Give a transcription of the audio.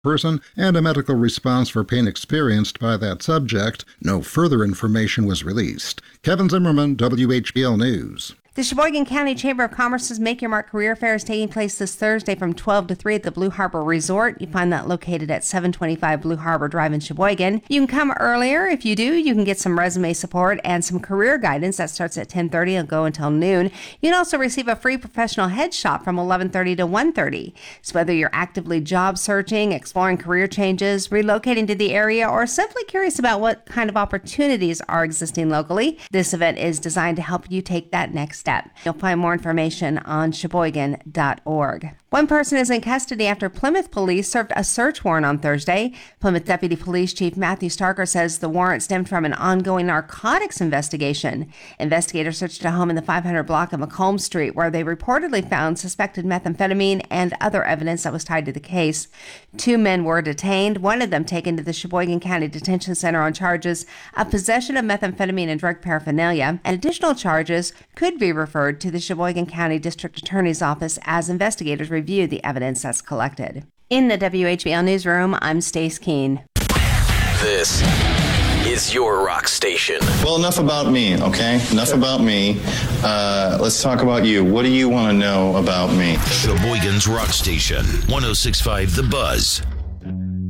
person and a medical response for pain experienced by that subject. No further information was released. Kevin Zimmerman, WHBL News. The Sheboygan County Chamber of Commerce's Make Your Mark Career Fair is taking place this Thursday from 12 to 3 at the Blue Harbor Resort. You find that located at 725 Blue Harbor Drive in Sheboygan. You can come earlier. If you do, you can get some resume support and some career guidance. That starts at 10:30 and go until noon. You can also receive a free professional headshot from 11:30 to 1:30. So whether you're actively job searching, exploring career changes, relocating to the area, or simply curious about what kind of opportunities are existing locally, this event is designed to help you take that next step. You'll find more information on Sheboygan.org. One person is in custody after Plymouth police served a search warrant on Thursday. Plymouth Deputy Police Chief Matthew Starker says the warrant stemmed from an ongoing narcotics investigation. Investigators searched a home in the 500 block of Macomb Street where they reportedly found suspected methamphetamine and other evidence that was tied to the case. 2 men were detained, one of them taken to the Sheboygan County Detention Center on charges of possession of methamphetamine and drug paraphernalia, and additional charges could be referred to the Sheboygan County District Attorney's Office as investigators review the evidence that's collected. In the WHBL Newsroom, I'm Stace Keene. This is your rock station. Well, enough about me, okay? Enough about me. Let's talk about you. What do you want to know about me? Sheboygan's rock station, 106.5 The Buzz.